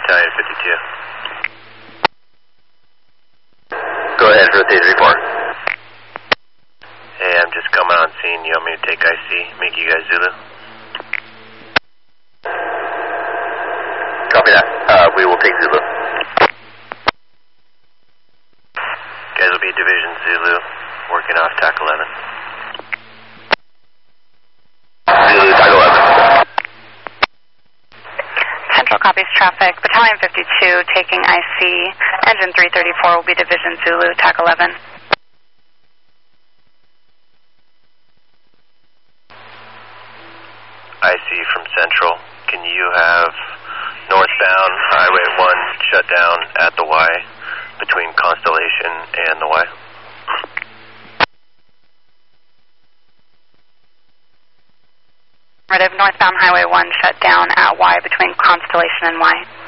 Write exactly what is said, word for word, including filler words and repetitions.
Battalion fifty-two. Go ahead for three three four. Hey, I'm just coming on scene. You want me to take I C? Make you guys Zulu? Copy that. Uh, we will take Zulu. Guys will be Division Zulu, working off T A C eleven. Zulu, T A C eleven. Central copies traffic. Battalion fifty-two taking I C. Engine three thirty-four will be Division Zulu, T A C eleven. I C from Central. Can you have northbound Highway one shut down at the Y between Constellation and the Y? Right, I have northbound Highway one shut down at Y between Constellation and Y.